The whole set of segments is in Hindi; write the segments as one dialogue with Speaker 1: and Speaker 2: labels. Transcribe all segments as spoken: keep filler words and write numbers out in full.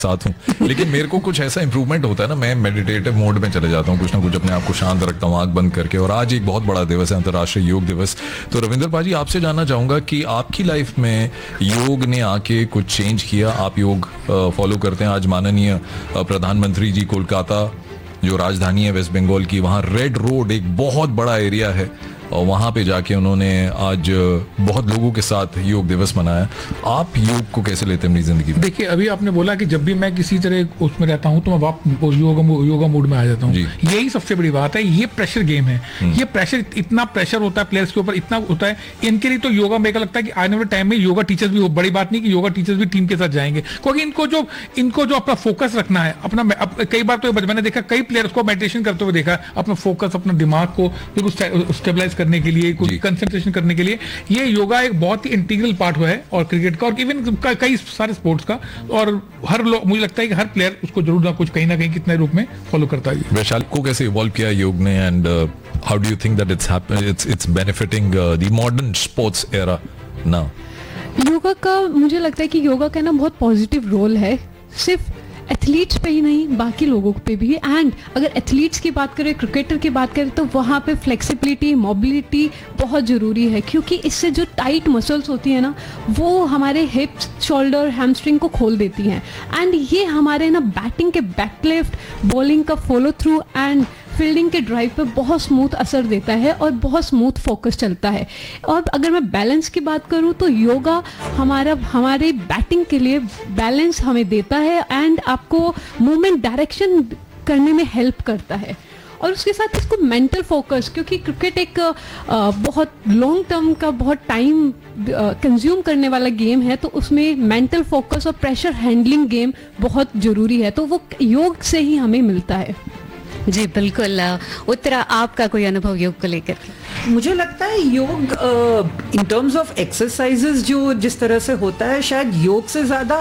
Speaker 1: साथ हूँ, लेकिन मेरे को कुछ ऐसा इंप्रूवमेंट होता है ना, मैं मेडिटेटिव मोड में चले जाता हूँ, कुछ ना कुछ अपने आप को शांत रखता हूँ आंख बंद करके। और आज एक बहुत बड़ा दिवस है, अंतर्राष्ट्रीय योग दिवस। तो रविंदर पाजी, आपसे जानना चाहूंगा कि आपकी लाइफ में योग ने आके कुछ चेंज किया? आप योग फॉलो करते हैं? आज माननीय प्रधानमंत्री जी कोलकाता, जो राजधानी है वेस्ट बंगाल की, वहाँ रेड रोड एक बहुत बड़ा एरिया है, और वहाँ पे जाके उन्होंने आज बहुत लोगों के साथ योग दिवस मनाया। आप योग को कैसे लेते हैं अपनी जिंदगी में?
Speaker 2: देखिए, अभी आपने बोला कि जब भी मैं किसी तरह उसमें रहता हूँ तो मैं वापस योगा योगा मूड में आ जाता हूँ। यही सबसे बड़ी बात है। ये प्रेशर गेम है, ये प्रेशर, इतना प्रेशर होता है प्लेयर्स के ऊपर, इतना होता है। इनके लिए तो योगा मेरे को लगता है कि आने वाले टाइम में योगा टीचर्स भी, बड़ी बात नहीं कि योगा टीचर्स भी टीम के साथ जाएंगे, क्योंकि इनको जो इनको जो अपना फोकस रखना है अपना, कई बार तो मैंने देखा कई प्लेयर्स को मेडिटेशन करते हुए देखा, अपना फोकस, अपना दिमाग को बिल्कुल स्टेबलाइज करने के लिए, कुछ कंसंट्रेशन करने के लिए। ये योगा एक बहुत ही इंटीग्रल पार्ट हुआ है, और क्रिकेट का, और इवन कई सारे स्पोर्ट्स का। और हर लोग, मुझे लगता है कि हर प्लेयर उसको जरूर ना कुछ कहीं ना कहीं कितने रूप में फॉलो करता है।
Speaker 1: वैशाली को कैसे इवॉल्व किया योग ने, and how do you think that it's it's it's benefiting the modern sports era now?
Speaker 3: Yoga का मुझे लगता है कि योगा का ना बहुत पॉजिटिव रोल है, सिर्फ एथलीट्स पे ही नहीं, बाकी लोगों पे भी। एंड अगर एथलीट्स की बात करें, क्रिकेटर की बात करें, तो वहाँ पे फ्लेक्सिबिलिटी, मोबिलिटी बहुत ज़रूरी है, क्योंकि इससे जो टाइट मसल्स होती है ना, वो हमारे हिप्स, शोल्डर, हैमस्ट्रिंग को खोल देती हैं। एंड ये हमारे ना बैटिंग के बैकलिफ्ट, बॉलिंग का फॉलो थ्रू एंड फील्डिंग के ड्राइव पे बहुत स्मूथ असर देता है, और बहुत स्मूथ फोकस चलता है। और अगर मैं बैलेंस की बात करूँ तो योगा हमारा हमारे बैटिंग के लिए बैलेंस हमें देता है, एंड आपको मूवमेंट डायरेक्शन करने में हेल्प करता है। और उसके साथ इसको मेंटल फोकस, क्योंकि क्रिकेट एक आ, बहुत लॉन्ग टर्म का, बहुत टाइम कंज्यूम करने वाला गेम है, तो उसमें मेंटल फोकस और प्रेशर हैंडलिंग गेम बहुत ज़रूरी है, तो वो योग से ही हमें मिलता है।
Speaker 4: जी बिल्कुल। उत्तरा, आपका कोई अनुभव योग को लेकर?
Speaker 5: मुझे लगता है योग इन टर्म्स ऑफ एक्सरसाइजेज जो जिस तरह से होता है, शायद योग से ज़्यादा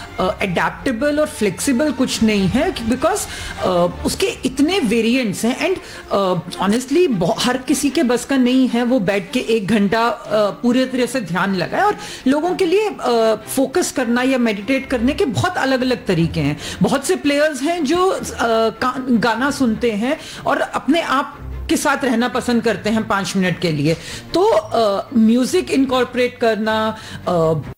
Speaker 5: अडेप्टेबल और फ्लेक्सिबल कुछ नहीं है, बिकॉज uh, उसके इतने वेरिएंट्स हैं। एंड ऑनेस्टली हर किसी के बस का नहीं है वो बैठ के एक घंटा uh, पूरे तरह से ध्यान लगाए, और लोगों के लिए फोकस uh, करना या मेडिटेट करने के बहुत अलग अलग तरीके हैं। बहुत से प्लेयर्स हैं जो uh, गाना सुनते हैं और अपने आप के साथ रहना पसंद करते हैं पाँच मिनट के लिए। तो म्यूजिक uh, इनकॉर्पोरेट करना,